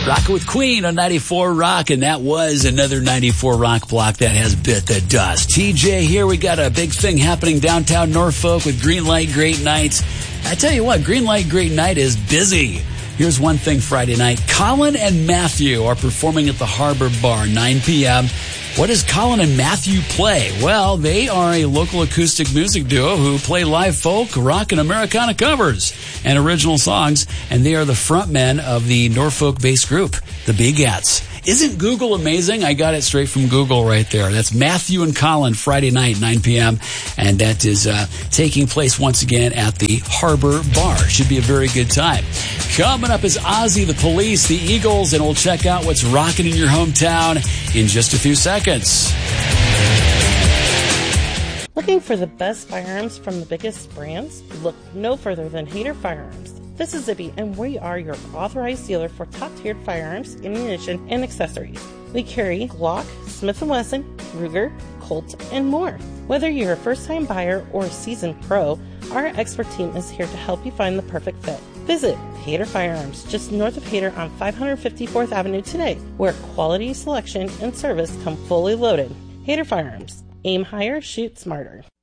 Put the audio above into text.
Rockin' with Queen on 94 Rock, and that was another 94 Rock block that has bit the dust. TJ here, we got a big thing happening downtown Norfolk with Green Light Great Night. I tell you what, Green Light Great Night is busy. Here's one thing Friday night. Colin and Matthew are performing at the Harbor Bar, 9 p.m. What does Colin and Matthew play? Well, they are a local acoustic music duo who play live folk, rock, and Americana covers and original songs, and they are the frontmen of the Norfolk-based group, the Begats. Isn't Google amazing? I got it straight from Google right there. That's Matthew and Colin, Friday night, 9 p.m., and that is taking place once again at the Harbor Bar. Should be a very good time. Coming up is Ozzy, the Police, the Eagles, and we'll check out what's rocking in your hometown in just a few seconds. Looking for the best firearms from the biggest brands? Look no further than Hader Firearms. This is Zibby, and we are your authorized dealer for top-tiered firearms, ammunition, and accessories. We carry Glock, Smith & Wesson, Ruger, Colt, and more. Whether you're a first-time buyer or a seasoned pro, our expert team is here to help you find the perfect fit. Visit Hader Firearms, just north of Hader on 554th Avenue today, where quality, selection, and service come fully loaded. Hader Firearms. Aim higher, shoot smarter.